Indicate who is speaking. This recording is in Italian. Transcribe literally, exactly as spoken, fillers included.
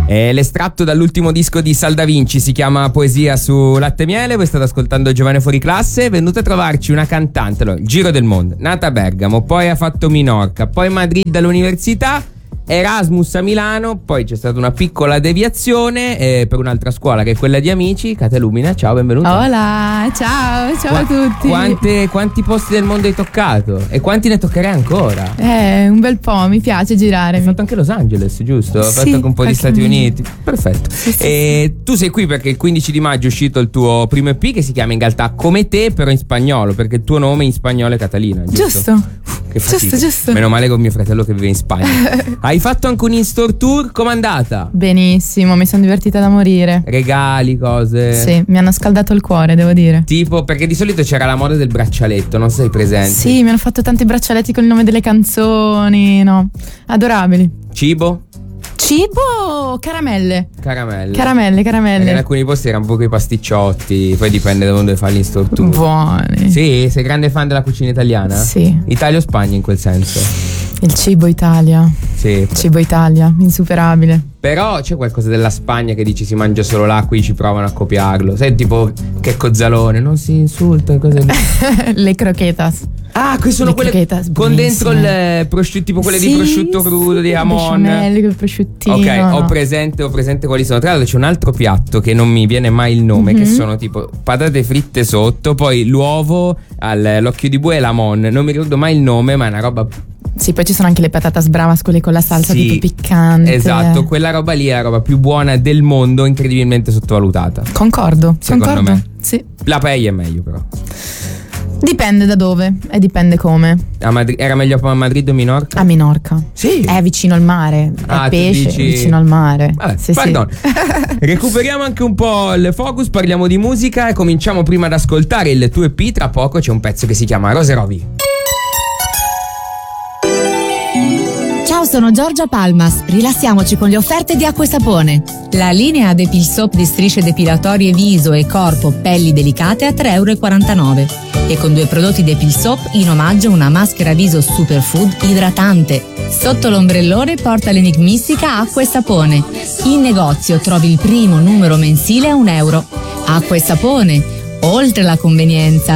Speaker 1: Eh, l'estratto dall'ultimo disco di Sal Da Vinci si chiama Poesia su latte e miele. Voi state ascoltando Giovane Fuori Classe. È venuta a trovarci una cantante, allora, giro del mondo, nata a Bergamo, poi ha fatto Minorca, poi Madrid all'università, Erasmus a Milano, poi c'è stata una piccola deviazione eh, per un'altra scuola che è quella di Amici. Catalumina, ciao, benvenuta.
Speaker 2: Hola, ciao, ciao Qua- a tutti.
Speaker 1: Quante, quanti posti del mondo hai toccato? E quanti ne toccherai ancora?
Speaker 2: Eh, un bel po', mi piace girare.
Speaker 1: Hai fatto anche Los Angeles, giusto? Hai
Speaker 2: sì,
Speaker 1: fatto anche un po' di Stati
Speaker 2: meno.
Speaker 1: Uniti. Perfetto.
Speaker 2: Sì, sì,
Speaker 1: e tu sei qui perché il quindici di maggio è uscito il tuo primo E P che si chiama in realtà Come te, però in spagnolo, perché il tuo nome in spagnolo è Catalina, giusto?
Speaker 2: Giusto.
Speaker 1: Uff, che fatica.
Speaker 2: Giusto, giusto.
Speaker 1: Meno male con mio fratello che vive in Spagna. Hai fatto anche un in-store tour, com'è andata?
Speaker 2: Benissimo, mi sono divertita da morire.
Speaker 1: Regali, cose?
Speaker 2: Sì, mi hanno scaldato il cuore, devo dire.
Speaker 1: Tipo, perché di solito c'era la moda del braccialetto, non sei presente?
Speaker 2: Sì, mi hanno fatto tanti braccialetti con il nome delle canzoni, no, adorabili.
Speaker 1: Cibo?
Speaker 2: Cibo, caramelle.
Speaker 1: Caramelle.
Speaker 2: Caramelle, caramelle.
Speaker 1: Perché in alcuni posti erano un po' quei pasticciotti, poi dipende da dove fai l'in-store tour.
Speaker 2: Buoni.
Speaker 1: Sì, sei grande fan della cucina italiana?
Speaker 2: Sì.
Speaker 1: Italia o Spagna in quel senso?
Speaker 2: Il cibo Italia.
Speaker 1: Sì.
Speaker 2: Cibo Italia, insuperabile.
Speaker 1: Però c'è qualcosa della Spagna che dici si mangia solo là, qui ci provano a copiarlo. Sai, tipo Checco Zalone, non si insulta, cose lì.
Speaker 2: Le croquetas.
Speaker 1: Ah, queste sono
Speaker 2: Le
Speaker 1: quelle
Speaker 2: croquetas,
Speaker 1: con dentro
Speaker 2: buonissime.
Speaker 1: il prosciutto, tipo quelle
Speaker 2: Sì,
Speaker 1: di prosciutto crudo, di Amon.
Speaker 2: Bechamel, col prosciuttino.
Speaker 1: Ok, ho
Speaker 2: no.
Speaker 1: presente, ho presente quali sono. Tra l'altro c'è un altro piatto che non mi viene mai il nome,
Speaker 2: Mm-hmm.
Speaker 1: che sono tipo patate fritte sotto, poi l'uovo all'occhio di bue e l'amon. Non mi ricordo mai il nome, ma è una roba.
Speaker 2: Sì, poi ci sono anche le patatas bravas, quelle con la salsa
Speaker 1: Sì,
Speaker 2: tipo piccante.
Speaker 1: Esatto, quella roba lì è la roba più buona del mondo, incredibilmente sottovalutata.
Speaker 2: Concordo,
Speaker 1: Secondo
Speaker 2: concordo.
Speaker 1: me.
Speaker 2: Sì.
Speaker 1: La paella è meglio però.
Speaker 2: Dipende da dove e dipende come.
Speaker 1: A Madri- era meglio a Madrid o Minorca?
Speaker 2: A Minorca.
Speaker 1: Sì.
Speaker 2: È vicino al mare.
Speaker 1: Ah,
Speaker 2: è
Speaker 1: tu
Speaker 2: pesce,
Speaker 1: dici-
Speaker 2: è vicino al mare.
Speaker 1: Vabbè,
Speaker 2: sì,
Speaker 1: pardon.
Speaker 2: sì.
Speaker 1: Recuperiamo anche un po' il focus, parliamo di musica e cominciamo prima ad ascoltare il tuo E P. Tra poco c'è un pezzo che si chiama Rose Rovi.
Speaker 3: Ciao, sono Giorgia Palmas. Rilassiamoci con le offerte di Acqua e Sapone. La linea Depil Soap di strisce depilatorie viso e corpo, pelli delicate a tre virgola quarantanove euro. E con due prodotti Depil Soap in omaggio una maschera viso superfood idratante. Sotto l'ombrellone porta l'enigmistica Acqua e Sapone. In negozio trovi il primo numero mensile a un euro. Acqua e Sapone, oltre la convenienza.